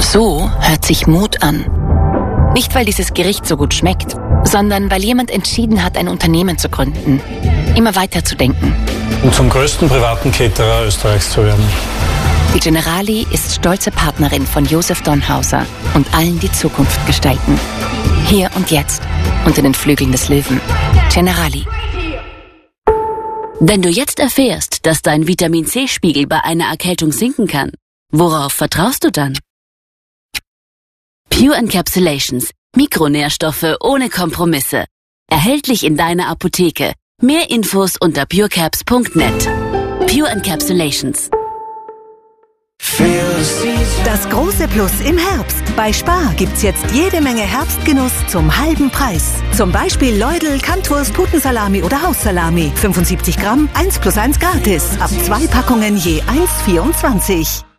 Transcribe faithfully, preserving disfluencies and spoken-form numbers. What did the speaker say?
So hört sich Mut an. Nicht, weil dieses Gericht so gut schmeckt, sondern weil jemand entschieden hat, ein Unternehmen zu gründen. Immer weiter zu denken. Und zum größten privaten Caterer Österreichs zu werden. Die Generali ist stolze Partnerin von Josef Donhauser und allen, die Zukunft gestalten. Hier und jetzt, unter den Flügeln des Löwen. Generali. Wenn du jetzt erfährst, dass dein Vitamin-C-Spiegel bei einer Erkältung sinken kann, worauf vertraust du dann? Pure Encapsulations. Mikronährstoffe ohne Kompromisse. Erhältlich in deiner Apotheke. Mehr Infos unter purecaps punkt net. Pure Encapsulations. Das große Plus im Herbst. Bei Spar gibt's jetzt jede Menge Herbstgenuss zum halben Preis. Zum Beispiel Leudl, Kantwurst, Putensalami oder Haussalami. fünfundsiebzig Gramm, eins plus eins gratis. Ab zwei Packungen je eins Komma vierundzwanzig.